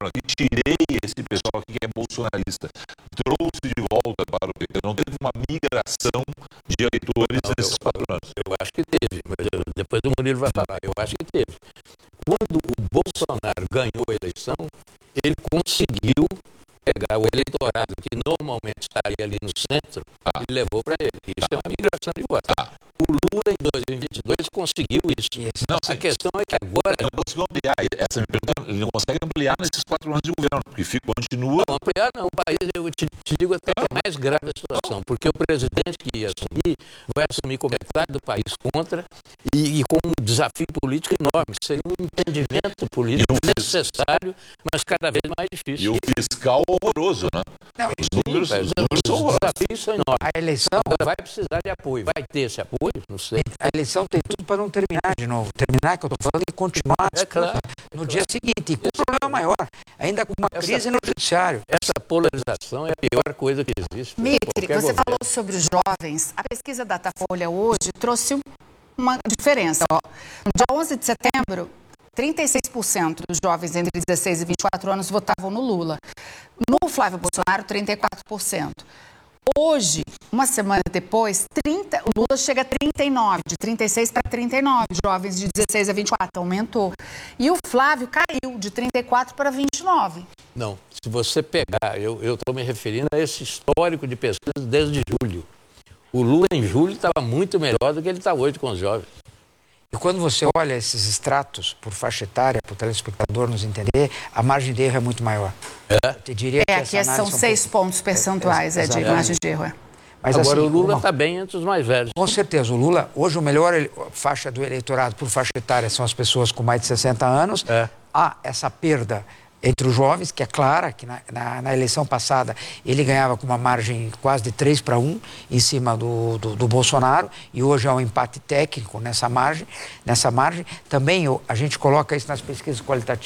aqui, tirei esse pessoal aqui que é bolsonarista, trouxe de volta para o PT. Não teve uma migração de eleitores nesses 4 anos. Eu acho que teve, mas depois o Murilo vai falar. Eu acho que teve. Quando o Bolsonaro ganhou a eleição, ele conseguiu pegar o eleitorado que normalmente estaria ali no centro e levou para ele. Isso é uma migração de votos. O Lula, em 2022, conseguiu isso. Não, a questão é que agora... Ele não conseguiu ampliar. Essa pergunta, ele não consegue ampliar nesses 4 anos de governo, porque continua... Não, ampliar não. O país, eu te digo até que é mais grave a situação, porque o presidente que ia assumir, vai assumir com metade do país contra e com um desafio político enorme. Seria um entendimento político necessário, mas cada vez mais difícil. E o fiscal horroroso, né? Não, os números são horrorosos. Os desafios são enormes. A eleição... Agora vai precisar de apoio. Vai ter esse apoio? Não sei. A eleição tem tudo para não terminar de novo. Terminar, que eu estou falando, e continuar no dia seguinte. E com um problema maior, ainda com uma crise no judiciário. Essa polarização é a pior coisa que existe. Mitri, você falou sobre os jovens. A pesquisa Datafolha hoje trouxe uma diferença. No dia 11 de setembro, 36% dos jovens entre 16 e 24 anos votavam no Lula. No Flávio Bolsonaro, 34%. Hoje, uma semana depois, o Lula chega a 39, de 36 para 39 jovens de 16 a 24, aumentou. E o Flávio caiu de 34 para 29. Não, se você pegar, eu estou me referindo a esse histórico de pesquisa desde julho. O Lula em julho estava muito melhor do que ele está hoje com os jovens. E quando você olha esses extratos por faixa etária, para o telespectador nos entender, a margem de erro é muito maior. Eu te diria que aqui são 6 pontos percentuais de margem de erro. Mas, agora assim, o Lula está bem entre os mais velhos. Com certeza, o Lula, hoje o melhor faixa do eleitorado por faixa etária são as pessoas com mais de 60 anos. Há essa perda entre os jovens, que é clara, que na eleição passada ele ganhava com uma margem quase de 3-1 em cima do Bolsonaro, e hoje há um empate técnico nessa margem. Também a gente coloca isso nas pesquisas qualitativas.